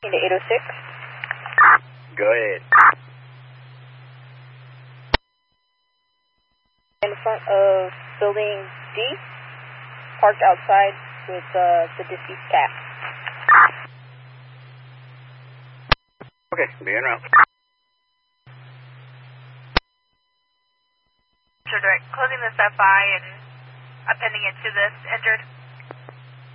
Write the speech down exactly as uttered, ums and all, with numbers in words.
to eight oh six. Go ahead. In front of building D, parked outside with uh, the deceased cat. Okay, be en route. Sure, direct. Closing this F I and appending it to this injured.